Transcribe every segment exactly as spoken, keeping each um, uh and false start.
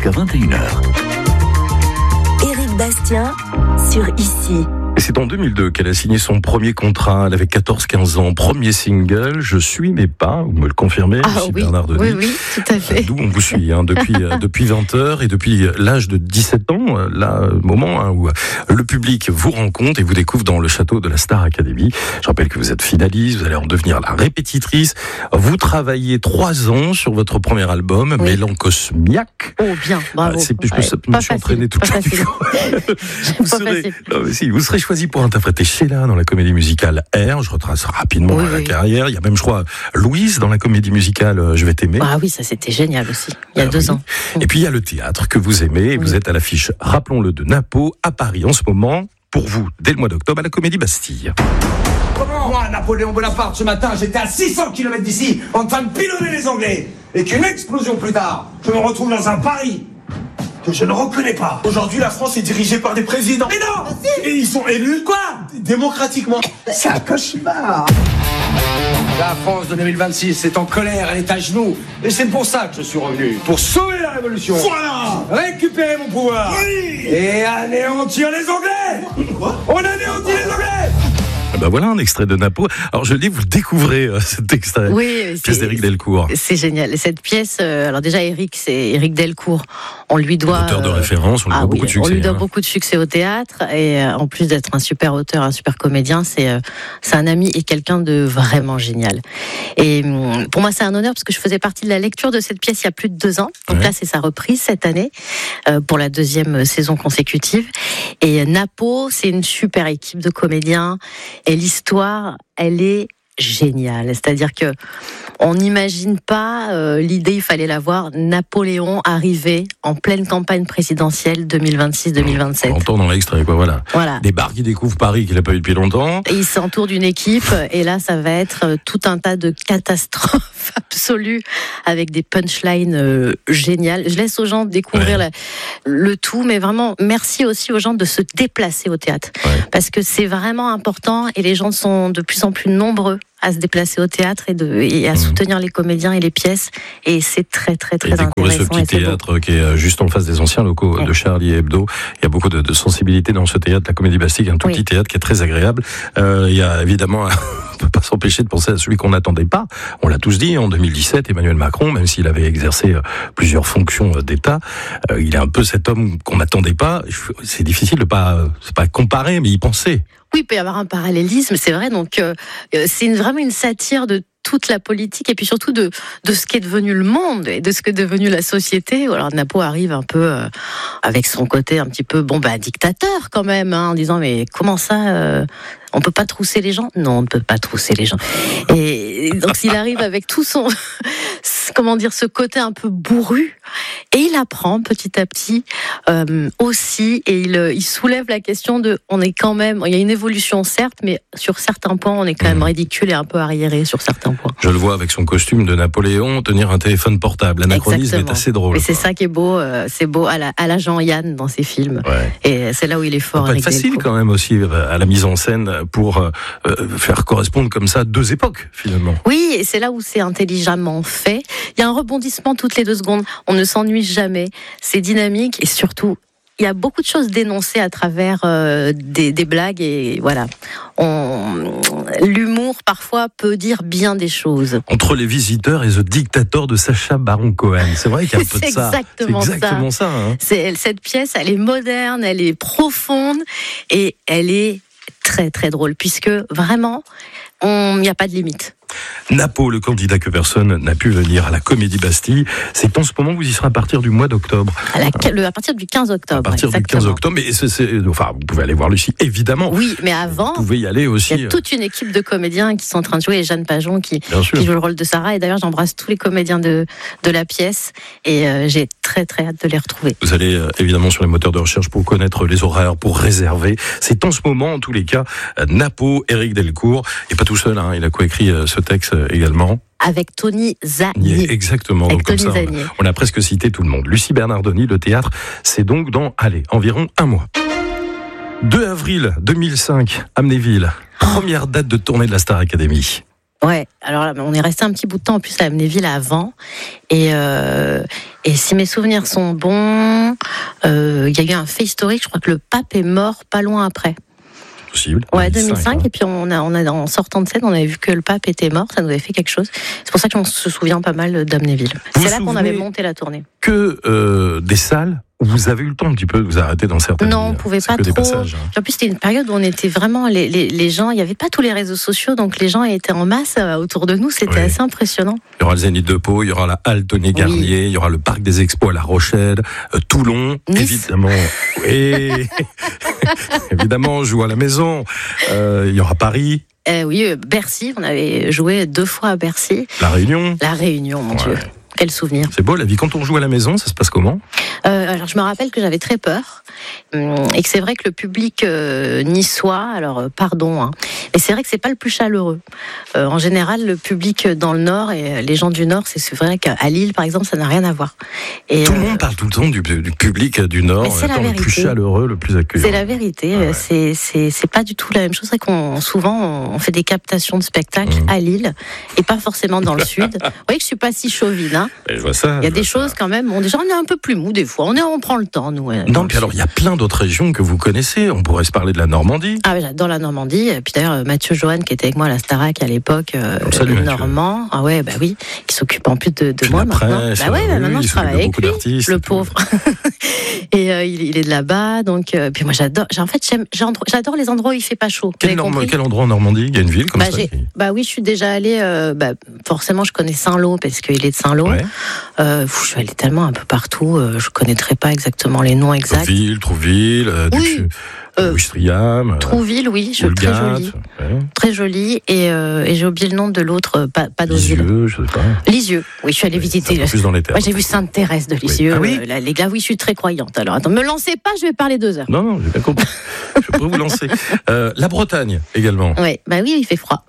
jusqu'à vingt et une heures. Éric Bastien sur Ici. Et c'est en deux mille deux qu'elle a signé son premier contrat. Elle avait quatorze quinze ans. Premier single, Je suis mais pas. Vous me le confirmez, ah, Lucie oui, Bernardoni. Oui, oui, tout à fait. D'où on vous suit hein, depuis euh, depuis vingt heures et depuis l'âge de dix-sept ans, euh, là, moment hein, où le public vous rencontre et vous découvre dans le château de la Star Academy. Je rappelle que vous êtes finaliste, vous allez en devenir la répétitrice. Vous travaillez trois ans sur votre premier album, oui. Mélancosmiaque. Oh bien, bravo. Ah, c'est, je ouais, me, je me suis facile, entraîné tout le temps. Vous serez, non, mais si, vous serez choisi pour interpréter Sheila dans la comédie musicale R. Je retrace rapidement oui, la oui. carrière. Il y a même, je crois, Louise dans la comédie musicale Je vais t'aimer. Ah oui, ça c'était génial aussi, il y a ah, deux oui. ans. Et puis il y a le théâtre que vous aimez. Et oui. Vous êtes à l'affiche, rappelons-le, de Napo à Paris en ce moment. Pour vous, dès le mois d'octobre, à la Comédie Bastille. Comment moi, Napoléon Bonaparte, ce matin, j'étais à six cents kilomètres d'ici, en train de pilonner les Anglais, et qu'une explosion plus tard, je me retrouve dans un Paris que je ne reconnais pas. Aujourd'hui, la France est dirigée par des présidents. Mais non ah, si. Et ils sont élus, quoi démocratiquement. C'est un cauchemar. La France de deux mille vingt-six est en colère, elle est à genoux. Et c'est pour ça que je suis revenu. Pour sauver la révolution. Voilà. Récupérer mon pouvoir. Oui. Et anéantir les Anglais. Quoi On anéantit les Anglais. Ben voilà un extrait de Napo. Alors je le dis, vous le découvrez euh, cet extrait. Oui, pièce d'Éric Delcourt. C'est génial. Et cette pièce, euh, alors déjà Éric, c'est Éric Delcourt. On lui doit auteur de référence, on lui ah, doit oui, beaucoup de succès. On lui doit hein. beaucoup de succès au théâtre et euh, en plus d'être un super auteur, un super comédien, c'est euh, c'est un ami et quelqu'un de vraiment génial. Et euh, pour moi, c'est un honneur parce que je faisais partie de la lecture de cette pièce il y a plus de deux ans. Donc ouais. Là, c'est sa reprise cette année euh, pour la deuxième saison consécutive. Et euh, Napo, c'est une super équipe de comédiens et l'histoire, elle est géniale. C'est-à-dire que on n'imagine pas euh, l'idée, il fallait la voir, Napoléon arrivé en pleine campagne présidentielle deux mille vingt-six deux mille vingt-sept. On entend dans l'extrait, quoi, voilà. Voilà. Des bars qui découvrent Paris qu'il n'a pas eu depuis longtemps. Et il s'entoure d'une équipe, et là, ça va être tout un tas de catastrophes absolues, avec des punchlines euh, géniales. Je laisse aux gens découvrir ouais. la, le tout, mais vraiment, merci aussi aux gens de se déplacer au théâtre. Ouais. Parce que c'est vraiment important, et les gens sont de plus en plus nombreux à se déplacer au théâtre et, de, et à mmh. soutenir les comédiens et les pièces, et c'est très très très et intéressant. Et découvrir ce petit théâtre qui est juste en face des anciens locaux mmh. de Charlie Hebdo. Il y a beaucoup de, de sensibilité dans ce théâtre, la Comédie Bastille, un tout oui. petit théâtre qui est très agréable. Euh, il y a évidemment, on peut pas s'empêcher de penser à celui qu'on n'attendait pas. On l'a tous dit, en deux mille dix-sept, Emmanuel Macron, même s'il avait exercé plusieurs fonctions d'État, euh, il est un peu cet homme qu'on n'attendait pas. C'est difficile de pas, c'est pas comparer, mais y penser. Oui, il peut y avoir un parallélisme, c'est vrai. Donc, euh, c'est une, vraiment une satire de toute la politique et puis surtout de, de ce qu'est devenu le monde et de ce qu'est devenu la société. Alors, Napo arrive un peu euh, avec son côté un petit peu, bon, bah, dictateur quand même, hein, en disant, mais comment ça euh, on peut pas trousser les gens ? Non, on ne peut pas trousser les gens. Et donc, il arrive avec tout son, comment dire, ce côté un peu bourru, et il apprend petit à petit euh, aussi, et il, il soulève la question de, on est quand même, il y a une évolution certes, mais sur certains points, on est quand même ridicule et un peu arriéré sur certains points. Je le vois avec son costume de Napoléon, tenir un téléphone portable. L'anachronisme est assez drôle. Et c'est ça qui est beau, euh, c'est beau à la, à la Jean-Yann dans ses films. Ouais. Et c'est là où il est fort. C'est facile quand même aussi à la mise en scène pour euh, faire correspondre comme ça deux époques finalement. Oui, et c'est là où c'est intelligemment fait. Il y a un rebondissement toutes les deux secondes. On ne s'ennuie jamais. C'est dynamique et surtout, il y a beaucoup de choses dénoncées à travers euh, des, des blagues et voilà. On, l'humour parfois peut dire bien des choses. Entre les visiteurs et The Dictator de Sacha Baron Cohen, c'est vrai qu'il y a un peu de ça. Exactement c'est exactement ça. ça hein. C'est, cette pièce, elle est moderne, elle est profonde et elle est très très drôle puisque vraiment, il n'y a pas de limite. Napo, le candidat que personne n'a pu venir à la Comédie Bastille, c'est en ce moment que vous y serez à partir du mois d'octobre. À, la, le, à partir du quinze octobre. À partir exactement. du quinze octobre, mais c'est, c'est, enfin, vous pouvez aller voir Lucie, évidemment. Oui, mais avant, vous pouvez y aller aussi. Il y a toute une équipe de comédiens qui sont en train de jouer, et Jeanne Pajon qui, qui joue le rôle de Sarah, et d'ailleurs j'embrasse tous les comédiens de, de la pièce, et euh, j'ai très très hâte de les retrouver. Vous allez euh, évidemment sur les moteurs de recherche pour connaître les horaires, pour réserver. C'est en ce moment, en tous les cas, euh, Napo, Éric Delcourt, et pas tout seul, hein, il a coécrit euh, ce texte euh, également. Avec Tony Zanier. Exactement. Avec donc comme Tony ça, Zanier. On a, on a presque cité tout le monde. Lucie Bernardoni, le théâtre, c'est donc dans, allez, environ un mois. deux avril deux mille cinq, Amnéville. Première date de tournée de la Star Academy. Ouais, alors là, on est resté un petit bout de temps en plus à Amnéville avant, et, euh, Et si mes souvenirs sont bons, euh, il y a eu un fait historique, je crois que le pape est mort pas loin après. Possible. Ouais, deux mille cinq, hein. Et puis on a, on a, en sortant de scène, on avait vu que le pape était mort, ça nous avait fait quelque chose. C'est pour ça qu'on se souvient pas mal d'Amnéville. C'est là qu'on avait monté la tournée. Que euh, des salles où vous avez eu le temps un petit peu de vous arrêter dans certaines Non, on villes. pouvait C'est pas que trop. Des passages, hein. En plus, c'était une période où on était vraiment les, les, les gens. Il y avait pas tous les réseaux sociaux, donc les gens étaient en masse euh, autour de nous. C'était Oui. assez impressionnant. Il y aura le Zénith de Pau, il y aura la Halle Tony Garnier, oui. Il y aura le Parc des Expos à La Rochelle, euh, Toulon, Nice. Évidemment. Oui. Évidemment, on joue à la maison. Euh, il y aura Paris. Euh, oui, euh, Bercy. On avait joué deux fois à Bercy. La Réunion. La Réunion, mon Ouais. Dieu. Quel souvenir. C'est beau la vie. Quand on joue à la maison, ça se passe comment ? euh, Alors, je me rappelle que j'avais très peur. Hum, et que c'est vrai que le public euh, niçois, alors euh, pardon, hein, mais c'est vrai que c'est pas le plus chaleureux. Euh, en général, le public dans le Nord et les gens du Nord, c'est, c'est vrai qu'à Lille, par exemple, ça n'a rien à voir. Et, tout le euh, monde parle tout le temps du, du public du Nord, c'est étant la le plus vérité. chaleureux, le plus accueillant. C'est la vérité. Ah ouais. C'est, c'est, c'est pas du tout la même chose. C'est qu'on souvent on fait des captations de spectacles Mmh. à Lille et pas forcément dans le Sud. Vous voyez que je suis pas si chauvine. Hein. Et je vois ça. Il y a je des vois choses ça. quand même. Bon, déjà, on est un peu plus mou des fois. On est, on prend le temps, nous. euh, Non, puis alors il y a plein d'autres régions que vous connaissez. On pourrait se parler de la Normandie. Ah, j'adore la Normandie. Et puis d'ailleurs, Mathieu Johan, qui était avec moi à la Starac à l'époque, euh, Salut, Mathieu. normand. Ah ouais, bah oui, qui s'occupe en plus de, de Puis moi la maintenant. presse, Bah ouais, bah oui, maintenant il je s'occupe travaille de avec beaucoup lui, d'artistes le et tout. pauvre. Et euh, il, il est de là-bas, donc euh, puis moi j'adore. j'ai- En fait, j'aime, j'adore j'adore les endroits où il fait pas chaud. Vous Quel, avez norme- compris quel endroit en Normandie ? Il y a une ville comme bah, ça j'ai- qui- bah oui, je suis déjà allée. Euh, bah, forcément, je connais Saint-Lô parce qu'il est de Saint-Lô. Ouais. Euh, pff, je suis allée tellement un peu partout. Euh, je connaîtais pas exactement les noms exacts. Trouville, Trouville, euh, Oui. Duc- Euh, Ouistreham, euh, Trouville, oui, je, très Houlgate, jolie, ouais. très jolie. Et, euh, et j'ai oublié le nom de l'autre, euh, pas, pas d'Osile. Lisieux, je sais pas. Lisieux. Oui, je suis allée Oui, visiter. c'est un peu plus dans les terres. Moi, j'ai vu Sainte-Thérèse de Lisieux. Ah oui euh, là, les gars, oui, je suis très croyante. Alors, attends, me lancez pas, je vais parler deux heures. Non, non, j'ai bien compris. Je peux vous lancer. Euh, la Bretagne également. Ouais, bah oui, il fait froid.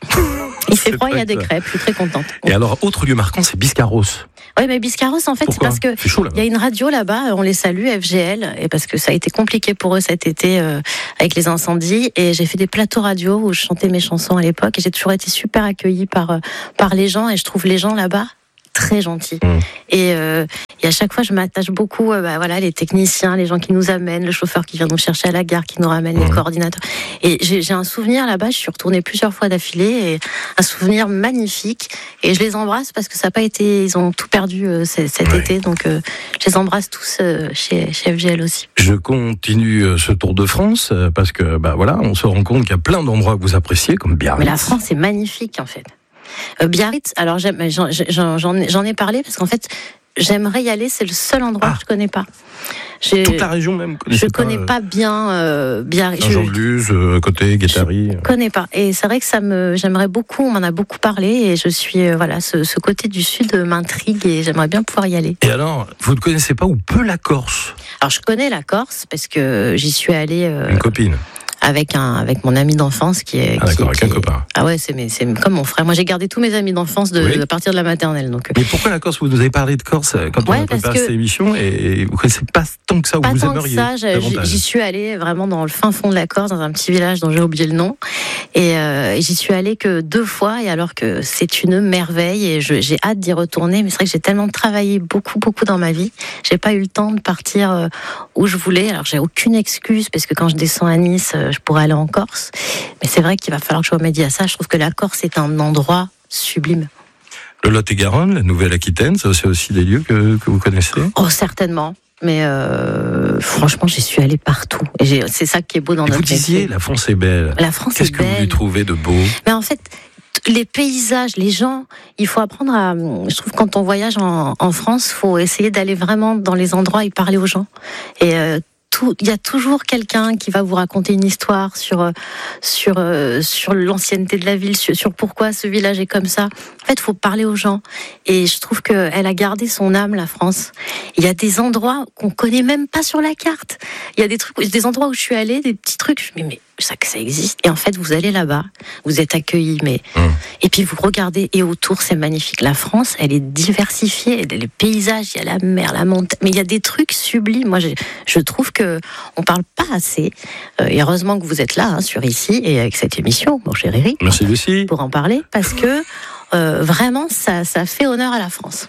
Il fait C'est froid, il y a vrai des que ça. crêpes, je suis très contente. Et alors, autre lieu marquant, c'est Biscarros. Oui, mais Biscarros, en fait, c'est Pourquoi parce que C'est chaud il y là-bas. a une radio là-bas, on les salue, F G L, et parce que ça a été compliqué pour eux cet été euh, avec les incendies. Et j'ai fait des plateaux radio où je chantais mes chansons à l'époque, et j'ai toujours été super accueillie par euh, par les gens, et je trouve les gens là-bas très gentils. Mmh. Et, euh, et à chaque fois, je m'attache beaucoup, euh, bah, voilà, les techniciens, les gens qui nous amènent, le chauffeur qui vient nous chercher à la gare, qui nous ramène, Mmh. les coordinateurs. Et j'ai, j'ai un souvenir là-bas, je suis retournée plusieurs fois d'affilée, et un souvenir magnifique. Et je les embrasse parce que ça n'a pas été, ils ont tout perdu euh, cet, cet Ouais. été, donc euh, je les embrasse tous euh, chez, chez F G L aussi. Je continue euh, ce tour de France euh, parce que bah voilà, on se rend compte qu'il y a plein d'endroits que vous appréciez, comme Biarritz. Mais la France est magnifique en fait. Euh, Biarritz, alors j'aime, j'en, j'en, j'en ai- j'en ai parlé parce qu'en fait, j'aimerais y aller, c'est le seul endroit Ah. que je connais pas. J'ai- Toute la région même. je connaissez connais euh, pas bien euh, Biarritz. Je Saint-Jean-de-Luz, euh, côté Guétari. connais pas. Et c'est vrai que ça me, j'aimerais beaucoup. On m'en a beaucoup parlé et je suis, euh, voilà, ce, ce côté du sud m'intrigue et j'aimerais bien pouvoir y aller. Et alors, vous ne connaissez pas ou peu la Corse ? Alors je connais la Corse parce que j'y suis allée euh, Une copine. avec un, avec mon ami d'enfance qui est. Ah qui- d'accord, avec qui un est- copain. Ah ouais, c'est, mes- c'est comme mon frère. Moi j'ai gardé tous mes amis d'enfance de, Oui. à partir de la maternelle, donc. euh, Mais pourquoi la Corse ? Vous nous avez parlé de Corse euh, quand Ouais, on a parce préparé que- cette émission et vous ne connaissez pas tant que ça, ou Pas vous tant que aimeriez ça, j'ai- j'y davantage. j'y suis allée vraiment dans le fin fond de la Corse, dans un petit village dont j'ai oublié le nom. Et, euh, et j'y suis allée que deux fois, et alors que c'est une merveille, et je- j'ai hâte d'y retourner. Mais c'est vrai que j'ai tellement travaillé beaucoup, beaucoup dans ma vie, j'ai pas eu le temps de partir euh, où je voulais. Alors j'ai aucune excuse, parce que quand je descends à Nice, euh, je pourrais aller en Corse. Mais c'est vrai qu'il va falloir que je remédie à ça. Je trouve que la Corse est un endroit sublime. Le Lot-et-Garonne, la Nouvelle-Aquitaine, ça c'est aussi des lieux que, que vous connaissez ? Oh, certainement. Mais euh, franchement, j'y suis allée partout. Et j'ai- c'est ça qui est beau dans Et vous notre disiez, métier. la France est belle. La France Qu'est-ce est que vous belle. lui trouvez de beau ? Mais en fait, t- les paysages, les gens, il faut apprendre à. Je trouve que quand on voyage en, en France, faut essayer d'aller vraiment dans les endroits et parler aux gens. Et euh, tout, il y a toujours quelqu'un qui va vous raconter une histoire sur euh, sur euh, sur l'ancienneté de la ville, sur, sur pourquoi ce village est comme ça. En fait, il faut parler aux gens. Et je trouve qu'elle a gardé son âme, la France. Il y a des endroits qu'on connaît même pas sur la carte. Il y a des trucs, des endroits où je suis allée, des petits trucs. Je me dis, mais ça que ça existe. Et en fait, vous allez là-bas, vous êtes accueillis, mais Hum. et puis vous regardez et autour, c'est magnifique. La France, elle est diversifiée. Les paysages, il y a la mer, la montagne, mais il y a des trucs sublimes. Moi, je, je trouve que on parle pas assez. Euh, et heureusement que vous êtes là, hein, sur ici et avec cette émission, mon cher Eric, Merci Lucie. pour en parler, parce que euh, vraiment, ça, ça fait honneur à la France.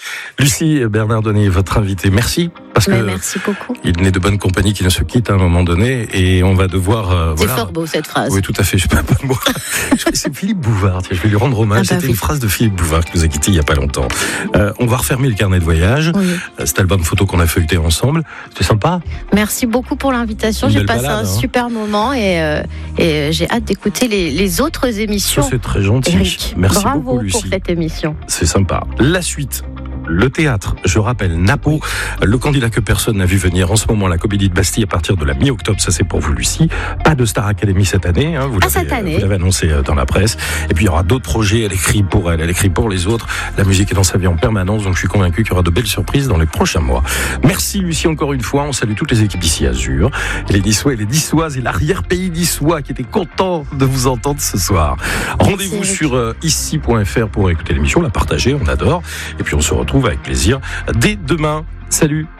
Lucie Bernardoni, votre invitée, merci. Parce Mais que merci beaucoup. il n'est de bonne compagnie qui ne se quitte à un moment donné et on va devoir... Euh, C'est voilà. fort beau cette phrase. Oui, tout à fait. Je sais pas, pas de moi. C'est Philippe Bouvard. Tiens, je vais lui rendre hommage. Ah bah C'était oui. une phrase de Philippe Bouvard qui nous a quittés il y a pas longtemps. Euh, on va refermer le carnet de voyage. Oui. Cet album photo qu'on a feuilleté ensemble. C'était sympa. Merci beaucoup pour l'invitation. Une J'ai belle passé balade, un hein. super moment et, euh, et j'ai hâte d'écouter les, les autres émissions. Ça, c'est très gentil. Eric, Merci bravo beaucoup, Lucie. pour cette émission. C'est sympa. La suite. Le théâtre, je rappelle, Napo, le candidat que personne n'a vu venir en ce moment, la Comédie de Bastille à partir de la mi-octobre, ça c'est pour vous Lucie. Pas de Star Academy cette année, hein, vous Ah, l'avez, cette année. vous l'avez annoncé dans la presse. Et puis il y aura d'autres projets, elle écrit pour elle, elle écrit pour les autres. La musique est dans sa vie en permanence, donc je suis convaincu qu'il y aura de belles surprises dans les prochains mois. Merci Lucie encore une fois, on salue toutes les équipes d'ici Azur, et les Niçois et les Niçoises et l'arrière-pays niçois qui étaient contents de vous entendre ce soir. Rendez-vous Merci, sur euh, ici point f r pour écouter l'émission, la partager, on adore. Et puis on se retrouve avec plaisir dès demain. Salut!